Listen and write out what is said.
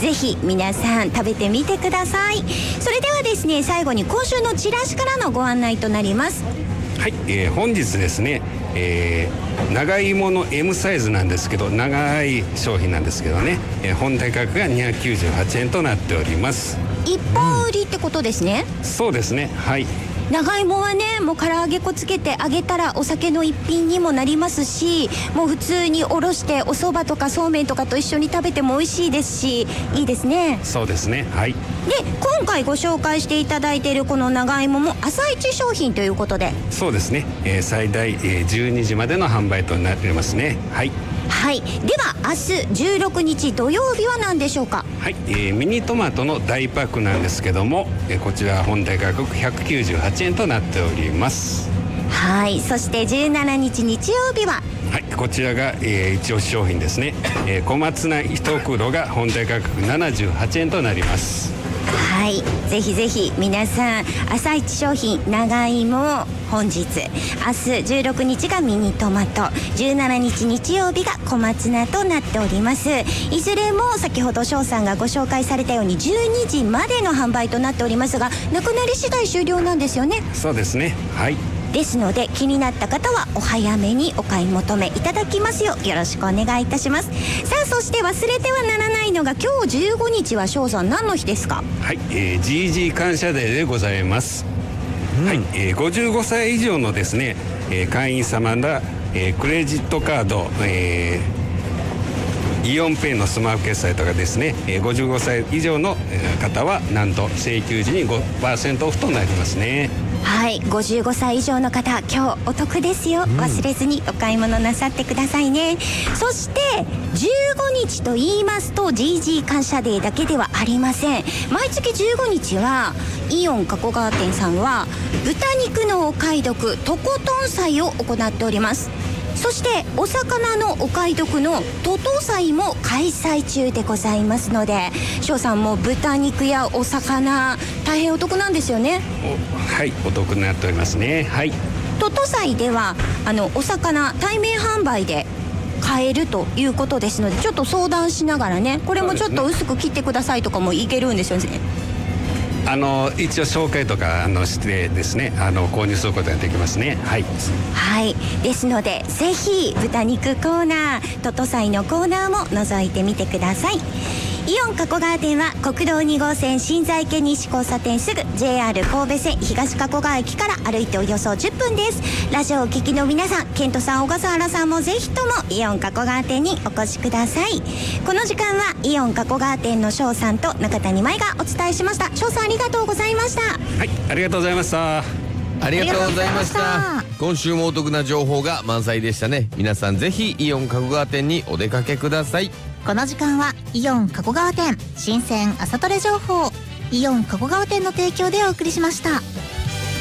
ぜひ皆さん食べてみてください。それではですね、最後に今週のチラシからのご案内となります。 はい、本日ですね、長芋の M サイズなんですけど、長い商品なんですけどね、本体価格が298円となっております。 一本売りってことですね。 そうですね、はい。 長芋はね、もう唐揚げ粉つけて揚げたらお酒の一品にもなりますし、もう普通におろしてお蕎麦とかそうめんとかと一緒に食べても美味しいですし、いいですね。 そうですね、はい。 で、今回ご紹介していただいているこの長芋も朝市商品ということで。 そうですね、最大、12時までの販売となっていますね。はい。 はい、では明日16日土曜日は何でしょうか。 はい、ミニトマトの大パックなんですけども、こちら本体価格198円となっております。 はい、そして17日日曜日は、 はい、こちらが、一押し商品ですね、小松菜1袋が本体価格78円となります。 はい、ぜひぜひ皆さん朝市商品長芋、本日明日16日がミニトマト、17日日曜日が小松菜となっております。いずれも先ほど翔さんがご紹介されたように12時までの販売となっておりますが、なくなり次第終了なんですよね。 そうですね、はい。 ですので気になった方はお早めにお買い求めいただきますようよろしくお願いいたします。さあ、そして忘れてはならないのが今日15日は翔さん何の日ですか。 はい、GG 感謝デーでございます。はい、55歳以上のですね、会員様が、クレジットカード、イオンペイのスマホ決済とかですね、55歳以上の方はなんと請求時に 5% オフとなりますね。 はい、55歳以上の方今日お得ですよ、忘れずにお買い物なさってくださいね。そして15日と言いますと GG 感謝デーだけではありません。毎月15日はイオン加古川店さんは豚肉のお買い得とことん祭を行っております。そしてお魚のお買い得のトト祭も開催中でございますので、翔さんも豚肉やお魚大変お得なんですよね。 はい、お得になっておりますね。はい。 トト祭ではお魚対面販売で買えるということですので、ちょっと相談しながらね、これもちょっと薄く切ってくださいとかもいけるんですよね。 一応紹介とかしてですね、購入することができますね。はい、 はい、ですのでぜひ豚肉コーナー、トト祭のコーナーも覗いてみてください。イオン加古川店は国道2号線新在家西交差点すぐ JR 神戸線東加古川駅から歩いておよそ10分です。ラジオをお聞きの皆さん、ケントさん、小笠原さんもぜひともイオン加古川店にお越しください。この時間はイオン加古川店の翔さんと中谷舞がお伝えしました。翔さんありがとうございました。 はい、ありがとうございました。 ありがとうございました。今週もお得な情報が満載でしたね。皆さんぜひイオン加古川店にお出かけください。 この時間はイオン加古川店新鮮朝トレ情報、イオン加古川店の提供でお送りしました。